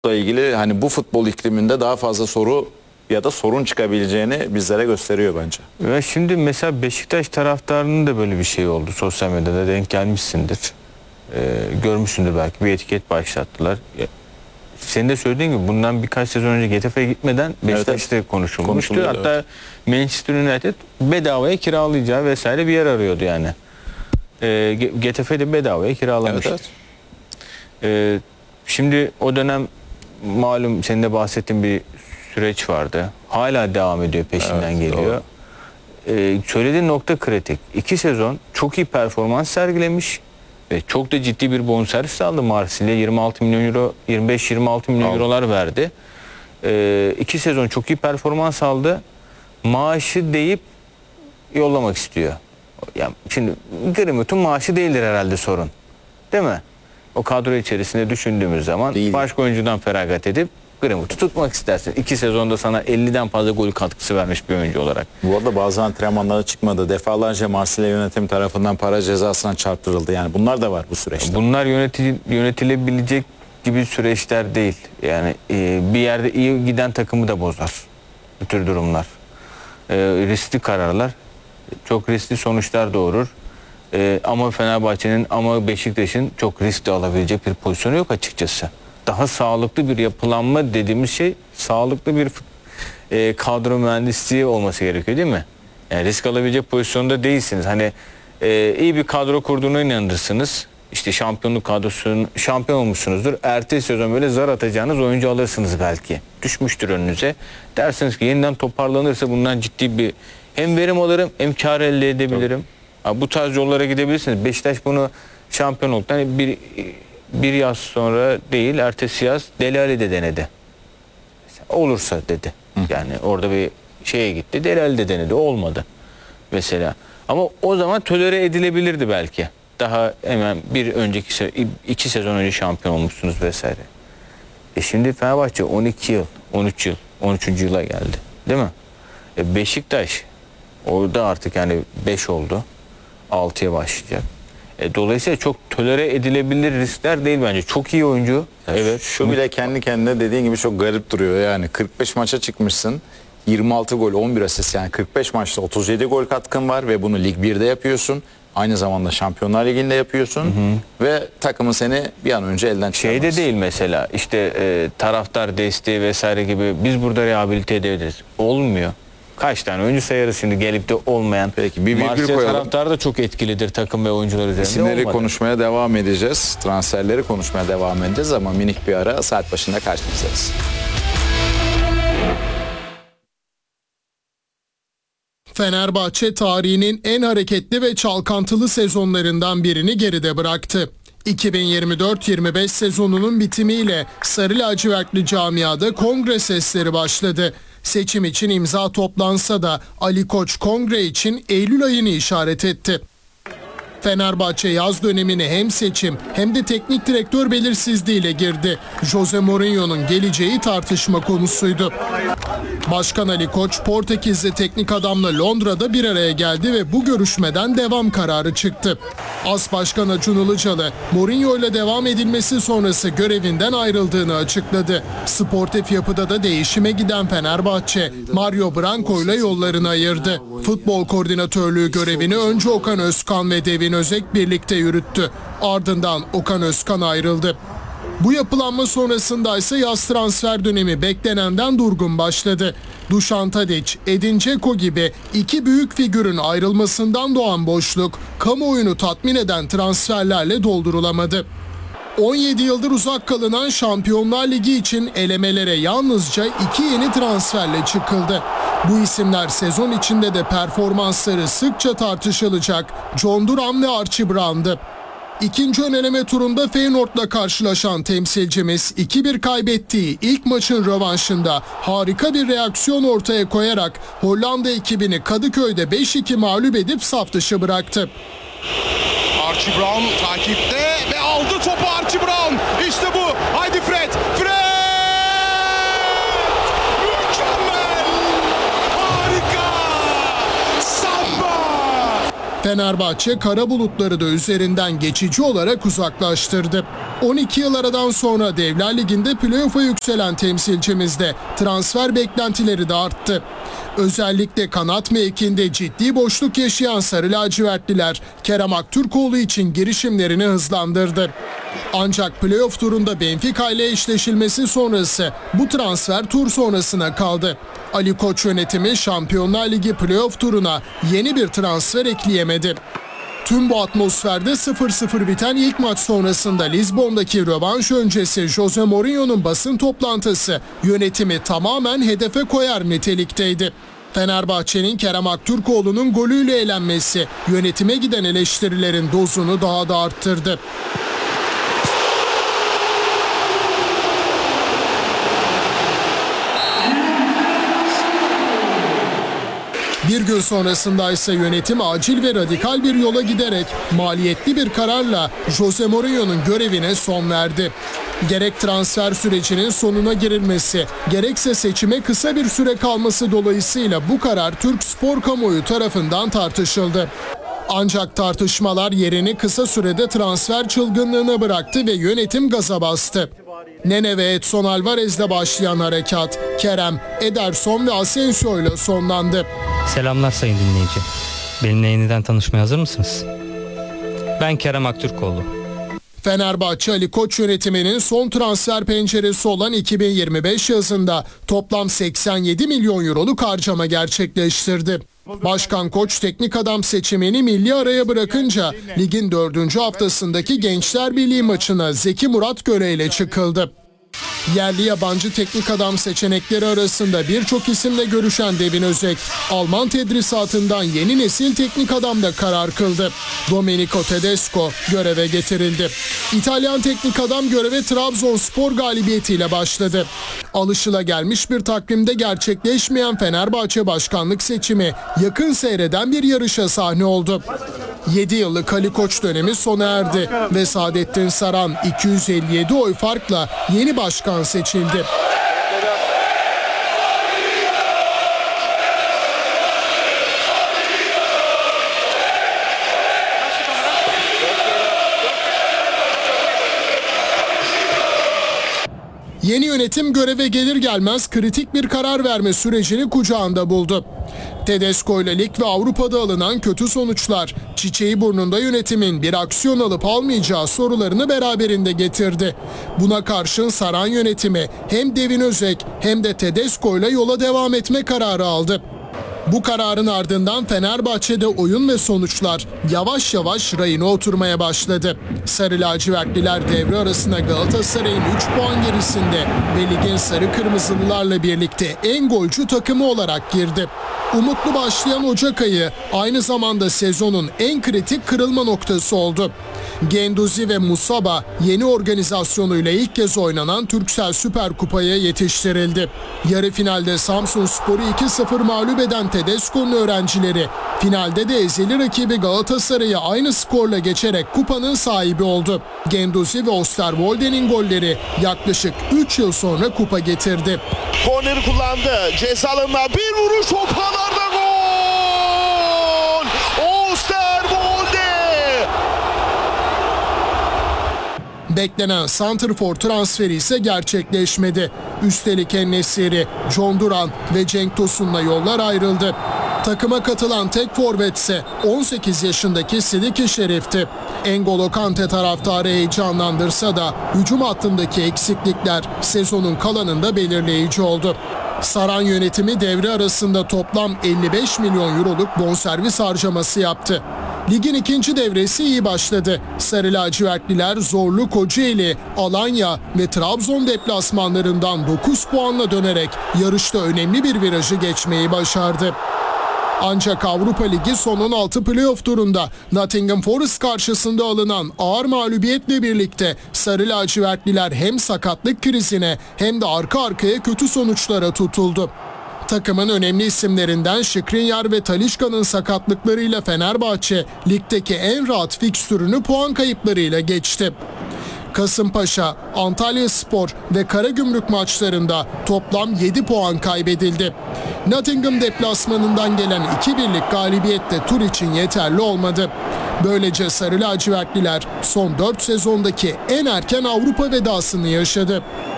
ilgili hani bu futbol ikliminde daha fazla soru ya da sorun çıkabileceğini bizlere gösteriyor bence. Ve şimdi mesela Beşiktaş taraftarının da böyle bir şey oldu. Sosyal medyada denk gelmişsindir. Görmüşsündür belki, bir etiket başlattılar. Senin de söylediğin gibi bundan birkaç sezon önce Getafe'ye gitmeden Beşiktaş'ta evet, konuşulmuştu. Hatta evet, Manchester United bedavaya kiralayacağı vesaire bir yer arıyordu yani. Getafe'de bedavaya kiralamış. Evet, evet. Şimdi o dönem malum senin de bahsettiğin bir süreç vardı. Hala devam ediyor, peşinden evet, geliyor. Söylediğin nokta kritik. 2 sezon çok iyi performans sergilemiş ve çok da ciddi bir bonservis aldı Marsilya. 26 milyon euro, 25-26 milyon eurolar verdi. 2 sezon çok iyi performans aldı. Maaşı deyip yollamak istiyor. Yani şimdi Greenwood'un maaşı değildir herhalde sorun. Değil mi? O kadro içerisinde düşündüğümüz zaman değil, başka oyuncudan feragat edip Greenwood'u tutmak istersin. 2 sezonda sana 50'den fazla gol katkısı vermiş bir oyuncu olarak. Bu arada bazı antrenmanlara çıkmadı. Defalarca Marsilya yönetimi tarafından para cezasına çarptırıldı. Yani bunlar da var bu süreçte. Bunlar yönetilebilecek gibi süreçler değil. Yani bir yerde iyi giden takımı da bozar. Bu tür durumlar. Riskli kararlar çok riskli sonuçlar doğurur. Ama Fenerbahçe'nin ama Beşiktaş'ın çok riskli alabilecek bir pozisyonu yok açıkçası. Daha sağlıklı bir yapılanma dediğimiz şey sağlıklı bir kadro mühendisliği olması gerekiyor değil mi? Yani risk alabilecek pozisyonda değilsiniz. Hani iyi bir kadro kurduğuna inanırsınız. İşte şampiyonluk kadrosunun şampiyon olmuşsunuzdur. Ertesi sezon böyle zar atacağınız oyuncu alırsınız belki. Düşmüştür önünüze. Dersiniz ki yeniden toparlanırsa bundan ciddi bir hem verim alırım hem kar elde edebilirim. Bu tarz yollara gidebilirsiniz. Beşiktaş bunu şampiyonluktan bir yaz sonra değil, ertesi yaz Dele Ali de denedi. Olursa dedi. Yani orada bir şeye gitti. Dele Ali de denedi. Olmadı. Mesela. Ama o zaman tolere edilebilirdi belki. Daha hemen bir önceki 2 sezon önce şampiyon olmuşsunuz vesaire. Şimdi Fenerbahçe 12 yıl, 13 yıl, 13. yıla geldi. Değil mi? Beşiktaş orada artık yani 5 oldu. 6'ya başlayacak. Dolayısıyla çok tolere edilebilir riskler değil bence. Çok iyi oyuncu. Evet. Şu bile kendi kendine dediğin gibi çok garip duruyor. Yani 45 maça çıkmışsın. 26 gol, 11 asist, yani 45 maçta 37 gol katkın var ve bunu Lig 1'de yapıyorsun. Aynı zamanda Şampiyonlar Ligi'nde yapıyorsun ve takımın seni bir an önce elden çıkarmaz. Şeyde değil mesela işte taraftar desteği vesaire gibi biz burada rehabilite edebiliriz. Olmuyor. Kaç tane oyuncu sayarız şimdi gelip de olmayan. Peki bir virgül koyalım. Taraftar da çok etkilidir takım ve oyuncular üzerinde. İsimleri konuşmaya devam edeceğiz. Transferleri konuşmaya devam edeceğiz ama minik bir ara, saat başında karşınızdayız. Fenerbahçe tarihinin en hareketli ve çalkantılı sezonlarından birini geride bıraktı. 2024-25 sezonunun bitimiyle Sarı Lacivertli camiada kongre sesleri başladı. Seçim için imza toplansa da Ali Koç kongre için Eylül ayını işaret etti. Fenerbahçe yaz dönemine hem seçim hem de teknik direktör belirsizliğiyle girdi. Jose Mourinho'nun geleceği tartışma konusuydu. Başkan Ali Koç, Portekizli teknik adamla Londra'da bir araya geldi ve bu görüşmeden devam kararı çıktı. AS Başkanı Acun Ilıcalı, Mourinho ile devam edilmesi sonrası görevinden ayrıldığını açıkladı. Sportif yapıda da değişime giden Fenerbahçe, Mario Branco ile yollarını ayırdı. Futbol koordinatörlüğü görevini önce Okan Özkan ve Devin Özek birlikte yürüttü. Ardından Okan Özkan ayrıldı. Bu yapılanma sonrasında ise yaz transfer dönemi beklenenden durgun başladı. Dušan Tadić, Edin Dzeko gibi iki büyük figürün ayrılmasından doğan boşluk, kamuoyunu tatmin eden transferlerle doldurulamadı. 17 yıldır uzak kalınan Şampiyonlar Ligi için elemelere yalnızca 2 yeni transferle çıkıldı. Bu isimler sezon içinde de performansları sıkça tartışılacak John Duran ve Archie Brown'dı. İkinci ön eleme turunda Feyenoord'la karşılaşan temsilcimiz 2-1 kaybettiği ilk maçın rövanşında harika bir reaksiyon ortaya koyarak Hollanda ekibini Kadıköy'de 5-2 mağlup edip saf dışı bıraktı. Archie Brown takipte ve aldı topu Archie Brown. İşte bu. Haydi Fred. Fred! Mükemmel! Harika! Samba! Fenerbahçe kara bulutları da üzerinden geçici olarak uzaklaştırdı. 12 yıl aradan sonra Devler Ligi'nde playoff'a yükselen temsilcimizde transfer beklentileri de arttı. Özellikle kanat mevkinde ciddi boşluk yaşayan Sarı Lacivertliler Kerem Aktürkoğlu için girişimlerini hızlandırdı. Ancak playoff turunda Benfica ile eşleşilmesi sonrası bu transfer tur sonrasına kaldı. Ali Koç yönetimi Şampiyonlar Ligi playoff turuna yeni bir transfer ekleyemedi. Tüm bu atmosferde 0-0 biten ilk maç sonrasında Lizbon'daki rövanş öncesi Jose Mourinho'nun basın toplantısı yönetimi tamamen hedefe koyar nitelikteydi. Fenerbahçe'nin Kerem Aktürkoğlu'nun golüyle elenmesi yönetime giden eleştirilerin dozunu daha da arttırdı. Bir gün sonrasında ise yönetim acil ve radikal bir yola giderek maliyetli bir kararla Jose Mourinho'nun görevine son verdi. Gerek transfer sürecinin sonuna girilmesi, gerekse seçime kısa bir süre kalması dolayısıyla bu karar Türk spor kamuoyu tarafından tartışıldı. Ancak tartışmalar yerini kısa sürede transfer çılgınlığına bıraktı ve yönetim gaza bastı. Nene ve Edson Alvarez'le başlayan harekat Kerem, Ederson ve Asensio ile sonlandı. Selamlar sayın dinleyici. Benimle yeniden tanışmaya hazır mısınız? Ben Kerem Aktürkoğlu. Fenerbahçe Ali Koç yönetiminin son transfer penceresi olan 2025 yazında toplam 87 milyon euroluk harcama gerçekleştirdi. Başkan Koç teknik adam seçimini milli araya bırakınca ligin 4. haftasındaki Gençler Birliği maçına Zeki Murat Göre ile çıkıldı. Yerli yabancı teknik adam seçenekleri arasında birçok isimle görüşen Devin Özek, Alman tedrisatından yeni nesil teknik adamda karar kıldı. Domenico Tedesco göreve getirildi. İtalyan teknik adam göreve Trabzonspor galibiyetiyle başladı. Alışılagelmiş bir takvimde gerçekleşmeyen Fenerbahçe başkanlık seçimi yakın seyreden bir yarışa sahne oldu. 7 yıllık Ali Koç dönemi sona erdi ve Saadettin Saran 257 oy farkla yeni başkan seçildi. Yeni yönetim göreve gelir gelmez kritik bir karar verme sürecini kucağında buldu. Tedesco ile lig ve Avrupa'da alınan kötü sonuçlar çiçeği burnunda yönetimin bir aksiyon alıp almayacağı sorularını beraberinde getirdi. Buna karşın Saran yönetimi hem Devin Özek hem de Tedesco ile yola devam etme kararı aldı. Bu kararın ardından Fenerbahçe'de oyun ve sonuçlar yavaş yavaş rayına oturmaya başladı. Sarı lacivertliler devre arasına Galatasaray'ın 3 puan gerisinde ve ligin sarı kırmızılılarla birlikte en golcü takımı olarak girdi. Umutlu başlayan Ocak ayı aynı zamanda sezonun en kritik kırılma noktası oldu. Genduzi ve Musaba yeni organizasyonuyla ilk kez oynanan Turkcell Süper Kupa'ya yetiştirildi. Yarı finalde Samsunspor'u 2-0 mağlup eden Tedesco'nun öğrencileri finalde de ezeli rakibi Galatasaray'ı aynı skorla geçerek kupanın sahibi oldu. Genduzi ve Osterwolde'nin golleri yaklaşık 3 yıl sonra kupa getirdi. Korneri kullandı. Ceza alanına bir vuruş, top ağlarda gol! Osterwolde! Beklenen santrfor transferi ise gerçekleşmedi. Üstelik En-Nesyri, John Duran ve Cenk Tosun'la yollar ayrıldı. Takıma katılan tek forvet ise 18 yaşındaki Sidiki Şerif'ti. N'Golo Kante taraftarı heyecanlandırsa da hücum hattındaki eksiklikler sezonun kalanında belirleyici oldu. Saran yönetimi devre arasında toplam 55 milyon euroluk bonservis harcaması yaptı. Ligin ikinci devresi iyi başladı. Sarı lacivertliler zorlu Kocaeli, Alanya ve Trabzon deplasmanlarından 9 puanla dönerek yarışta önemli bir virajı geçmeyi başardı. Ancak Avrupa Ligi son 16 playoff turunda Nottingham Forest karşısında alınan ağır mağlubiyetle birlikte Sarı lacivertliler hem sakatlık krizine hem de arka arkaya kötü sonuçlara tutuldu. Takımın önemli isimlerinden Skriniar ve Talisca'nın sakatlıklarıyla Fenerbahçe ligdeki en rahat fikstürünü puan kayıplarıyla geçti. Kasımpaşa, Antalyaspor ve Karagümrük maçlarında toplam 7 puan kaybedildi. Nottingham deplasmanından gelen 2-1'lik galibiyet de tur için yeterli olmadı. Böylece Sarı lacivertliler son 4 sezondaki en erken Avrupa vedasını yaşadı.